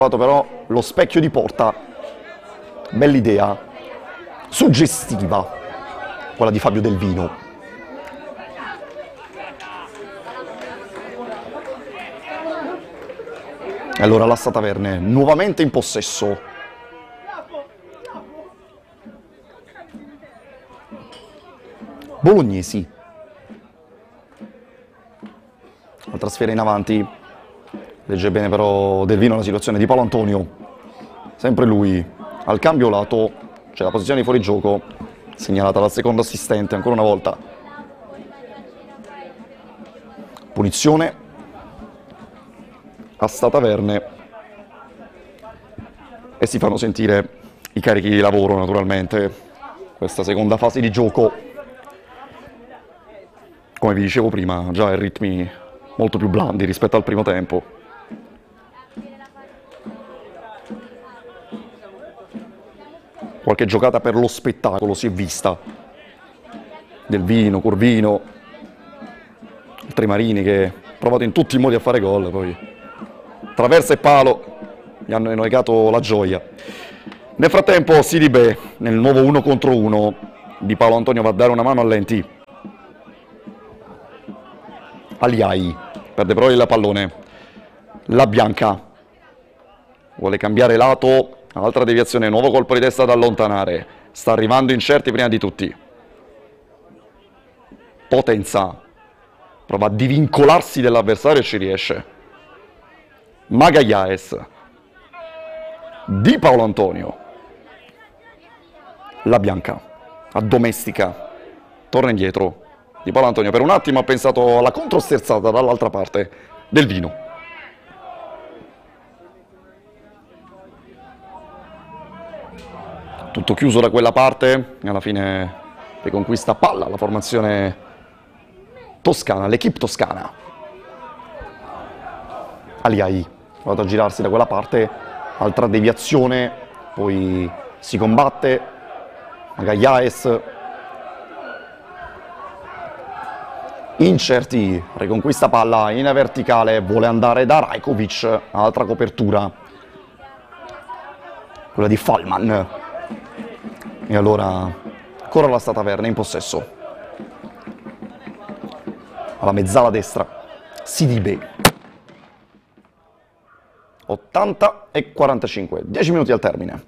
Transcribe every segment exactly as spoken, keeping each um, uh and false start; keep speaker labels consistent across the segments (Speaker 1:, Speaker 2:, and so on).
Speaker 1: Però lo specchio di porta, bell'idea, suggestiva, quella di Fabio Del Vino. E allora l'Assa Taverne nuovamente in possesso. Bolognesi. Altra sfera in avanti. Legge bene però Del Vino la situazione di Paolo Antonio. Sempre lui al cambio lato, c'è la posizione di fuorigioco segnalata dal secondo assistente ancora una volta. Punizione. Asta Taverne. E si fanno sentire i carichi di lavoro naturalmente. Questa seconda fase di gioco, come vi dicevo prima, già ai ritmi molto più blandi rispetto al primo tempo. Qualche giocata per lo spettacolo si è vista. Del Vino, Corvino, altri Marini che provato in tutti i modi a fare gol, poi traversa e palo gli hanno negato la gioia. Nel frattempo Sidibe nel nuovo uno contro uno di Paolo Antonio va a dare una mano a Lenti. Aliai perde però il pallone. La Bianca vuole cambiare lato. Altra deviazione, nuovo colpo di testa da allontanare. Sta arrivando Incerti prima di tutti. Potenza prova a divincolarsi dell'avversario e ci riesce. Magallaes di Paolo Antonio. La Bianca addomestica, torna indietro di Paolo Antonio. Per un attimo ha pensato alla controsterzata dall'altra parte. Del Vino. Tutto chiuso da quella parte, alla fine riconquista palla la formazione toscana, l'equipe toscana. Aliai, provato a girarsi da quella parte, altra deviazione, poi si combatte, Magallaes. Incerti, riconquista palla in verticale, vuole andare da Rajkovic, altra copertura, quella di Fallman. E allora ancora l'Asta Taverne in possesso. Alla mezzala destra, Sidibe. ottanta e quarantacinque, dieci minuti al termine.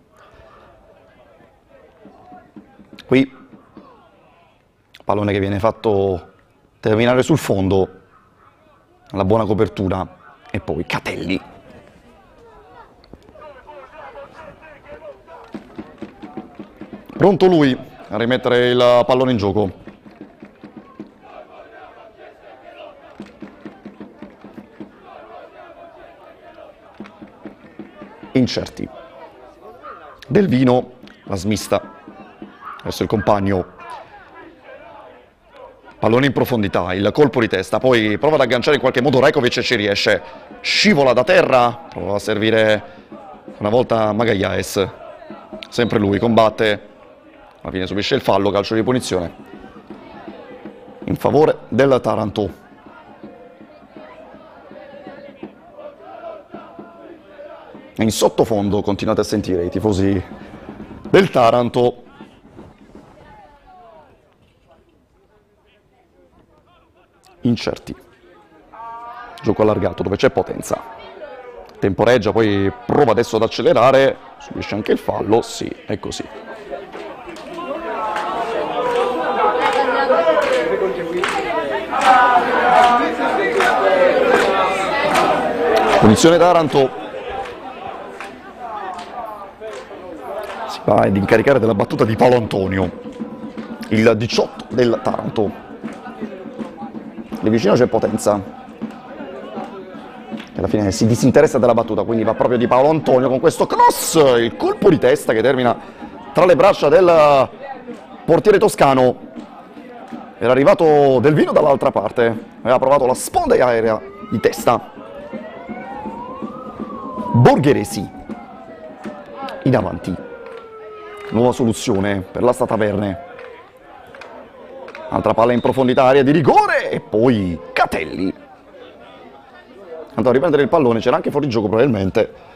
Speaker 1: Qui pallone che viene fatto terminare sul fondo, la buona copertura e poi Catelli. Pronto lui a rimettere il pallone in gioco. Incerti. Del Vino, la smista verso il compagno. Pallone in profondità, il colpo di testa, poi prova ad agganciare in qualche modo Rajkovic e ci riesce. Scivola da terra, prova a servire una volta Magallaes. Sempre lui, combatte. Alla fine subisce il fallo, calcio di punizione in favore del Taranto. In sottofondo continuate a sentire i tifosi del Taranto. Incerti. Gioco allargato dove c'è Potenza. Temporeggia, poi prova adesso ad accelerare, subisce anche il fallo, sì, è così. Punizione Taranto. Si va ad incaricare della battuta di Paolo Antonio, il diciotto del Taranto. Lì vicino c'è Potenza, che alla fine si disinteressa della battuta, quindi va proprio di Paolo Antonio con questo cross, il colpo di testa che termina tra le braccia del portiere toscano. Era arrivato Del Vino dall'altra parte, aveva provato la sponda aerea di testa. Borgheresi in avanti, nuova soluzione per l'Asta Taverne. Altra palla in profondità, area di rigore e poi Catelli. Andò a riprendere il pallone, c'era anche fuori gioco probabilmente.